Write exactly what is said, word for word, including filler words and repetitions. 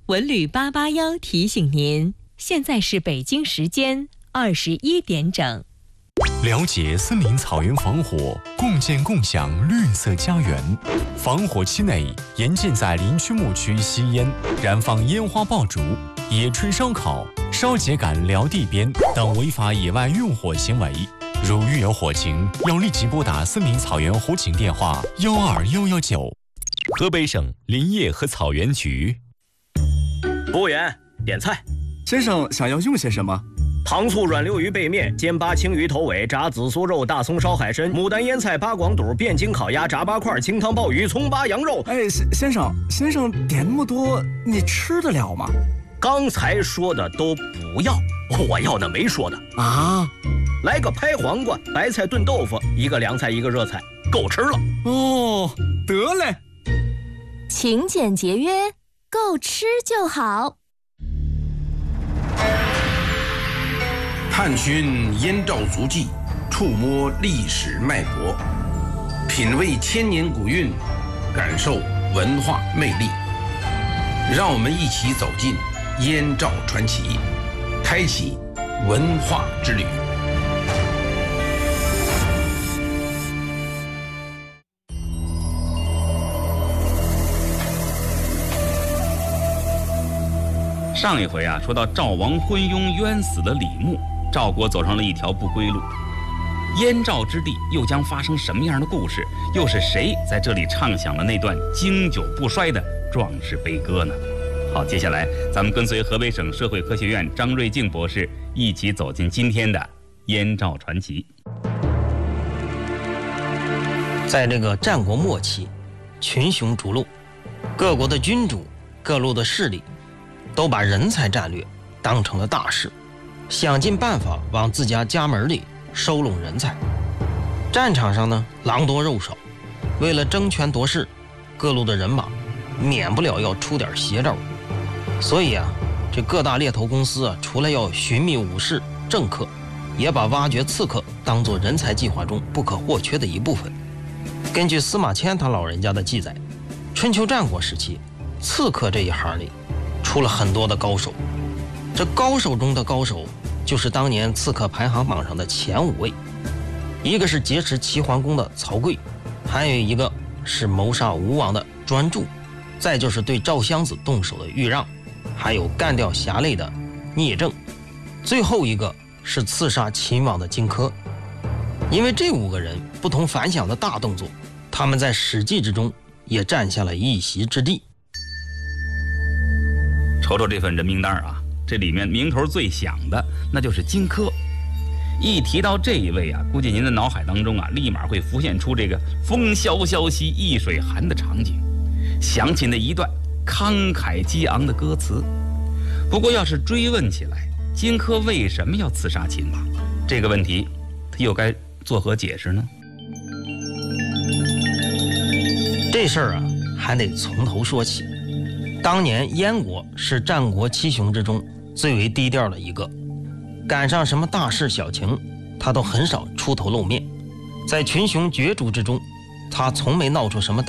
文旅八八幺提醒您，现在是北京时间二十一点整。 了解森林草原防火，共建共享绿色家园。防火期内，严禁在林区牧区吸烟、燃放烟花爆竹、野炊烧烤、烧秸秆撩地边等违法野外用火行为。如遇有火情，要立即拨打森林草原火警电话幺二幺幺九。河北省林业和草原局。 服务员，点菜。 先生想要用些什么？ 糖醋软溜鱼背面、煎八青鱼头尾、炸紫苏肉、大葱烧海参、牡丹腌菜、八广肚、汴京烤鸭、炸八块、清汤鲍鱼、葱八羊肉。 哎，先生，先生点那么多，你吃得了吗？ 刚才说的都不要，我要那没说的啊！ 来个拍黄瓜、白菜炖豆腐，一个凉菜，一个热菜，够吃了。 哦，得嘞。 勤俭节约，够吃就好。 探寻燕赵足迹，触摸历史脉搏，品味千年古韵，感受文化魅力。让我们一起走进燕赵传奇，开启文化之旅。 上一回啊，说到赵王昏庸冤死的李牧，赵国走上了一条不归路。燕赵之地又将发生什么样的故事？又是谁在这里唱响了那段经久不衰的壮士悲歌呢？好，接下来咱们跟随河北省社会科学院张瑞静博士一起走进今天的燕赵传奇。 在这个战国末期，群雄逐鹿，各国的君主、各路的势力都把人才战略当成了大事，想尽办法往自家家门里收拢人才。战场上呢，狼多肉少，为了争权夺势，各路的人马免不了要出点邪招。所以啊，这各大猎头公司啊，除了要寻觅武士、政客，也把挖掘刺客当作人才计划中不可或缺的一部分。根据司马迁他老人家的记载，春秋战国时期，刺客这一行里出了很多的高手，这高手中的高手就是当年刺客排行榜上的前五位，一个是劫持齐桓公的曹刿，还有一个是谋杀吴王的专诸，再就是对赵襄子动手的豫让，还有干掉侠类的聂政，最后一个是刺杀秦王的荆轲。因为这五个人不同凡响的大动作，他们在史记之中也占下了一席之地。 瞅瞅这份人名单啊，这里面名头最响的那就是荆轲。一提到这一位啊，估计您的脑海当中啊，立马会浮现出这个风萧萧兮易水寒的场景，想起那一段慷慨激昂的歌词。不过要是追问起来，荆轲为什么要刺杀秦王这个问题，他又该作何解释呢？ 这事儿啊，还得从头说起。当年燕国是战国七雄之中最为低调的一个，赶上什么大事小情，他都很少出头露面。在群雄角逐之中，他从没闹出什么大